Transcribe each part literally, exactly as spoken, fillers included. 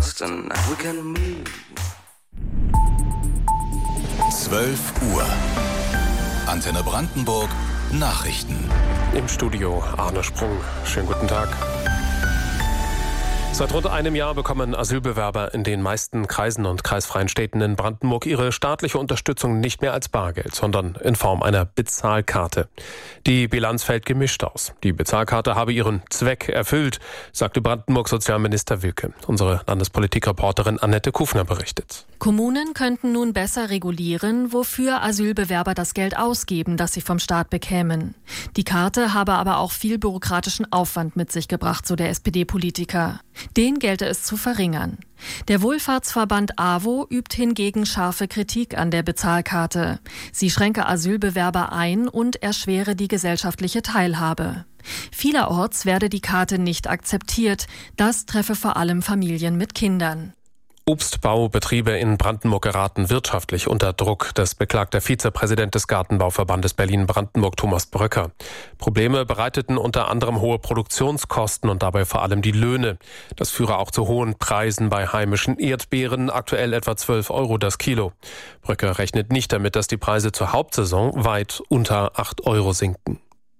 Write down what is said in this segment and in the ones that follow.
trust and we can move. zwölf Uhr. Antenne Brandenburg. Nachrichten. Im Studio Arne Sprung. Schönen guten Tag. Seit rund einem Jahr bekommen Asylbewerber in den meisten Kreisen und kreisfreien Städten in Brandenburg ihre staatliche Unterstützung nicht mehr als Bargeld, sondern in Form einer Bezahlkarte. Die Bilanz fällt gemischt aus. Die Bezahlkarte habe ihren Zweck erfüllt, sagte Brandenburgs Sozialminister Wilke. Unsere Landespolitikreporterin Annette Kufner berichtet. Kommunen könnten nun besser regulieren, wofür Asylbewerber das Geld ausgeben, das sie vom Staat bekämen. Die Karte habe aber auch viel bürokratischen Aufwand mit sich gebracht, so der S P D-Politiker. Den gelte es zu verringern. Der Wohlfahrtsverband A W O übt hingegen scharfe Kritik an der Bezahlkarte. Sie schränke Asylbewerber ein und erschwere die gesellschaftliche Teilhabe. Vielerorts werde die Karte nicht akzeptiert. Das treffe vor allem Familien mit Kindern. Obstbaubetriebe in Brandenburg geraten wirtschaftlich unter Druck. Das beklagt der Vizepräsident des Gartenbauverbandes Berlin-Brandenburg, Thomas Bröcker. Probleme bereiteten unter anderem hohe Produktionskosten und dabei vor allem die Löhne. Das führe auch zu hohen Preisen bei heimischen Erdbeeren, aktuell etwa zwölf Euro das Kilo. Bröcker rechnet nicht damit, dass die Preise zur Hauptsaison weit unter acht Euro sinken.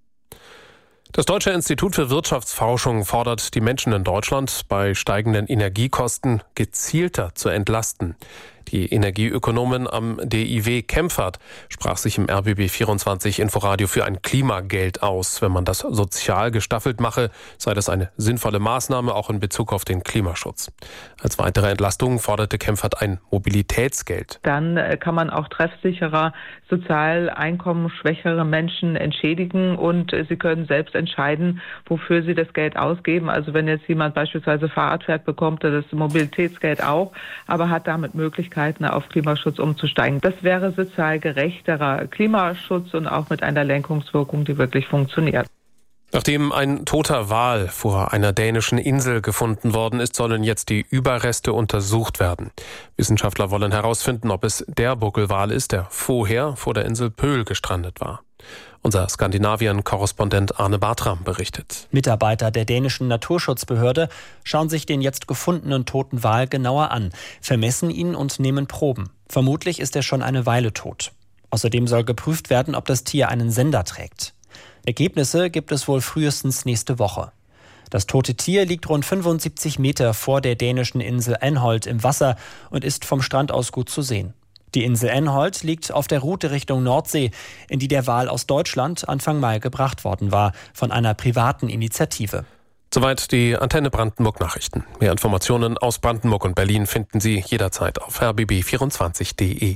Das Deutsche Institut für Wirtschaftsforschung fordert die Menschen in Deutschland, bei steigenden Energiekosten gezielter zu entlasten. Die Energieökonomin am D I W Kempfert sprach sich im R B B vierundzwanzig Inforadio für ein Klimageld aus. Wenn man das sozial gestaffelt mache, sei das eine sinnvolle Maßnahme, auch in Bezug auf den Klimaschutz. Als weitere Entlastung forderte Kempfert ein Mobilitätsgeld. Dann kann man auch treffsicherer sozial einkommensschwächere Menschen entschädigen und sie können selbst entscheiden, wofür sie das Geld ausgeben. Also wenn jetzt jemand beispielsweise Fahrrad fährt, bekommt er das Mobilitätsgeld auch, aber hat damit Möglichkeiten, auf Klimaschutz umzusteigen. Das wäre sozial gerechterer Klimaschutz und auch mit einer Lenkungswirkung, die wirklich funktioniert. Nachdem ein toter Wal vor einer dänischen Insel gefunden worden ist, sollen jetzt die Überreste untersucht werden. Wissenschaftler wollen herausfinden, ob es der Buckelwal ist, der vorher vor der Insel Pöhl gestrandet war. Unser Skandinavien-Korrespondent Arne Bartram berichtet. Mitarbeiter der dänischen Naturschutzbehörde schauen sich den jetzt gefundenen toten Wal genauer an, vermessen ihn und nehmen Proben. Vermutlich ist er schon eine Weile tot. Außerdem soll geprüft werden, ob das Tier einen Sender trägt. Ergebnisse gibt es wohl frühestens nächste Woche. Das tote Tier liegt rund fünfundsiebzig Meter vor der dänischen Insel Anholt im Wasser und ist vom Strand aus gut zu sehen. Die Insel Anholt liegt auf der Route Richtung Nordsee, in die der Wal aus Deutschland Anfang Mai gebracht worden war, von einer privaten Initiative. Soweit die Antenne Brandenburg Nachrichten. Mehr Informationen aus Brandenburg und Berlin finden Sie jederzeit auf r b b vierundzwanzig punkt d e.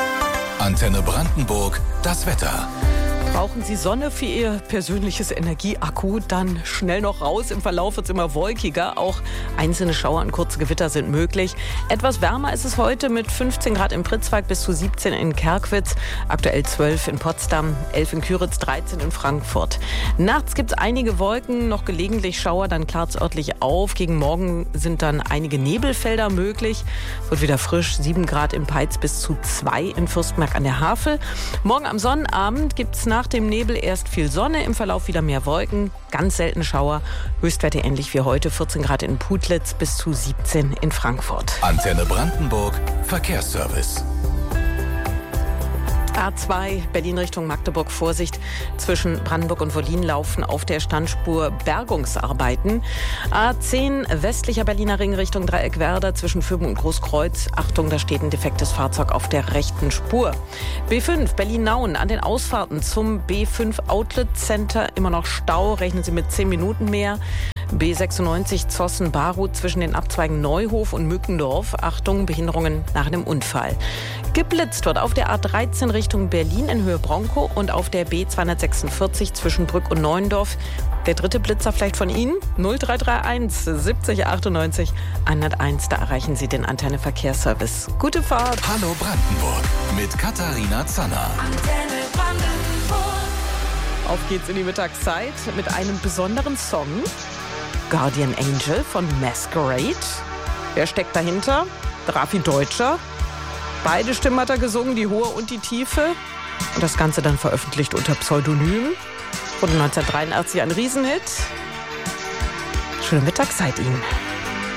Antenne Brandenburg, das Wetter. Brauchen Sie Sonne für Ihr persönliches Energieakku, dann schnell noch raus. Im Verlauf wird es immer wolkiger. Auch einzelne Schauer und kurze Gewitter sind möglich. Etwas wärmer ist es heute mit fünfzehn Grad in Pritzwalk bis zu siebzehn in Kerkwitz. Aktuell zwölf in Potsdam, elf in Küritz, dreizehn in Frankfurt. Nachts gibt es einige Wolken, noch gelegentlich Schauer, dann klart es örtlich auf. Gegen Morgen sind dann einige Nebelfelder möglich. Wird wieder frisch, sieben Grad in Peitz bis zu zwei in Fürstenberg an der Havel. Morgen am Sonnabend gibt es nach Nach dem Nebel erst viel Sonne, im Verlauf wieder mehr Wolken, ganz selten Schauer. Höchstwerte ähnlich wie heute, vierzehn Grad in Putlitz bis zu siebzehn in Frankfurt. Antenne Brandenburg, Verkehrsservice. A zwei, Berlin Richtung Magdeburg, Vorsicht. Zwischen Brandenburg und Wollin laufen auf der Standspur Bergungsarbeiten. A zehn, westlicher Berliner Ring Richtung Dreieckwerder, zwischen Füben und Großkreuz. Achtung, da steht ein defektes Fahrzeug auf der rechten Spur. B fünf, Berlin-Nauen, an den Ausfahrten zum B fünf Outlet Center immer noch Stau, rechnen Sie mit zehn Minuten mehr. B sechsundneunzig Zossen-Barut zwischen den Abzweigen Neuhof und Mückendorf. Achtung, Behinderungen nach einem Unfall. Geblitzt wird auf der A dreizehn Richtung Berlin in Höhe Bronco und auf der B zweihundertsechsundvierzig zwischen Brück und Neuendorf. Der dritte Blitzer vielleicht von Ihnen? null drei drei eins siebzig achtundneunzig hunderteins, da erreichen Sie den Antenne Verkehrsservice. Gute Fahrt! Hallo Brandenburg mit Katharina Zanner. Antenne Brandenburg. Auf geht's in die Mittagszeit mit einem besonderen Song. Guardian Angel von Masquerade. Wer steckt dahinter? Raffi Deutscher. Beide Stimmen hat er gesungen, die hohe und die tiefe. Und das Ganze dann veröffentlicht unter Pseudonym. Wurde neunzehnhundertdreiundachtzig ein Riesenhit. Schöne Mittagszeit Ihnen.